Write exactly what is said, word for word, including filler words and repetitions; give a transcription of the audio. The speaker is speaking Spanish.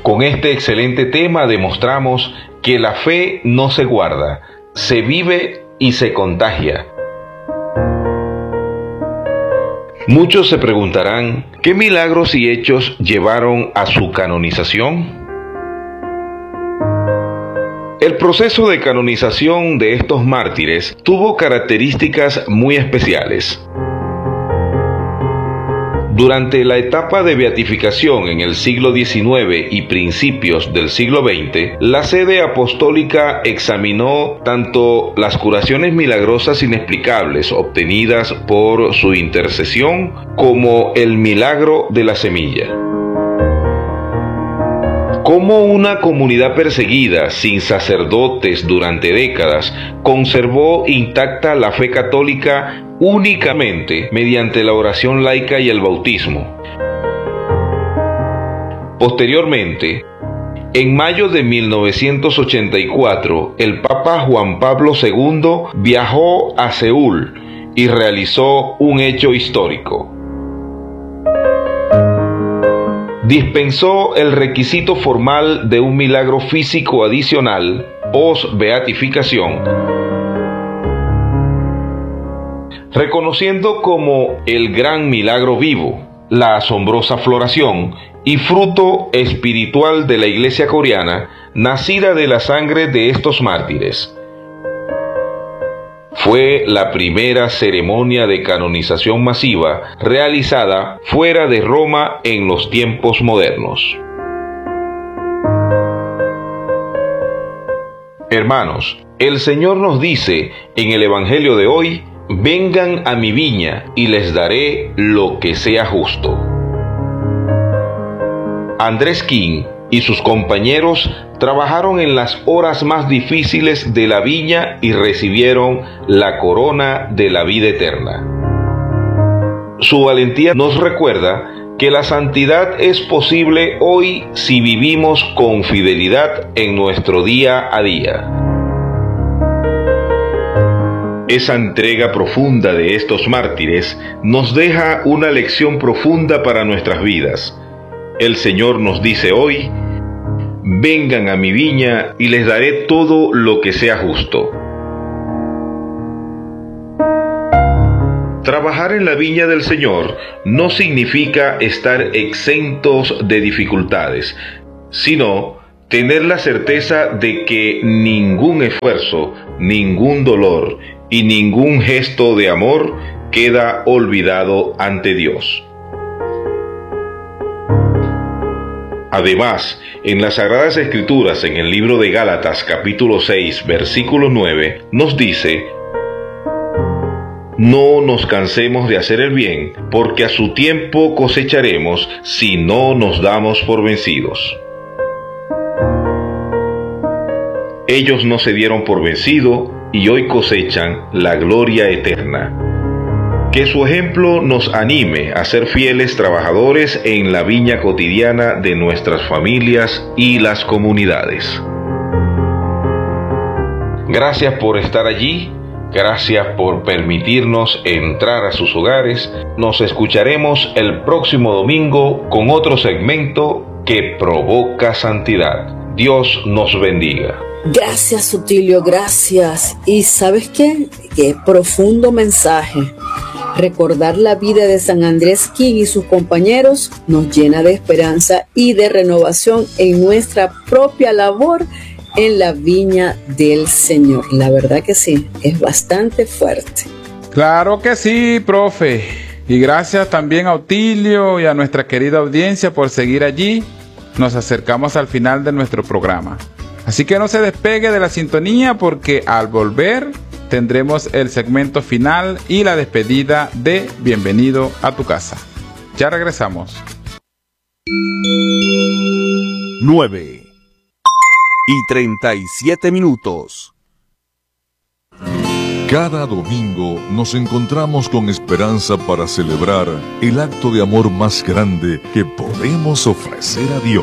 Con este excelente tema demostramos que la fe no se guarda, se vive y se contagia. Muchos se preguntarán, ¿qué milagros y hechos llevaron a su canonización? El proceso de canonización de estos mártires tuvo características muy especiales. Durante la etapa de beatificación en el siglo diecinueve y principios del siglo veinte, la sede apostólica examinó tanto las curaciones milagrosas inexplicables obtenidas por su intercesión como el milagro de la semilla. Cómo una comunidad perseguida, sin sacerdotes durante décadas, conservó intacta la fe católica únicamente mediante la oración laica y el bautismo. Posteriormente, en mayo de mil novecientos ochenta y cuatro, el Papa Juan Pablo segundo viajó a Seúl y realizó un hecho histórico. Dispensó el requisito formal de un milagro físico adicional post-beatificación, reconociendo como el gran milagro vivo, la asombrosa floración y fruto espiritual de la Iglesia coreana, nacida de la sangre de estos mártires. Fue la primera ceremonia de canonización masiva realizada fuera de Roma en los tiempos modernos. Hermanos, el Señor nos dice en el Evangelio de hoy: vengan a mi viña y les daré lo que sea justo. Andrés King y sus compañeros trabajaron en las horas más difíciles de la viña y recibieron la corona de la vida eterna. Su valentía nos recuerda que la santidad es posible hoy si vivimos con fidelidad en nuestro día a día. Esa entrega profunda de estos mártires nos deja una lección profunda para nuestras vidas. El Señor nos dice hoy: vengan a mi viña y les daré todo lo que sea justo. Trabajar en la viña del Señor no significa estar exentos de dificultades, sino tener la certeza de que ningún esfuerzo, ningún dolor y ningún gesto de amor queda olvidado ante Dios. Además, en las Sagradas Escrituras, en el libro de Gálatas capítulo seis, versículo nueve, nos dice: no nos cansemos de hacer el bien, porque a su tiempo cosecharemos si no nos damos por vencidos. Ellos no se dieron por vencido y hoy cosechan la gloria eterna. Que su ejemplo nos anime a ser fieles trabajadores en la viña cotidiana de nuestras familias y las comunidades. Gracias por estar allí, gracias por permitirnos entrar a sus hogares. Nos escucharemos el próximo domingo con otro segmento que provoca santidad. Dios nos bendiga. Gracias, Sutilio, gracias. ¿Y sabes qué? Qué profundo mensaje. Recordar la vida de San Andrés King y sus compañeros nos llena de esperanza y de renovación en nuestra propia labor en la viña del Señor. La verdad que sí, es bastante fuerte. Claro que sí, profe. Y gracias también a Otilio y a nuestra querida audiencia por seguir allí. Nos acercamos al final de nuestro programa. Así que no se despegue de la sintonía, porque al volver tendremos el segmento final y la despedida de Bienvenido a tu casa. Ya regresamos. nueve y treinta y siete minutos. Cada domingo nos encontramos con esperanza para celebrar el acto de amor más grande que podemos ofrecer a Dios.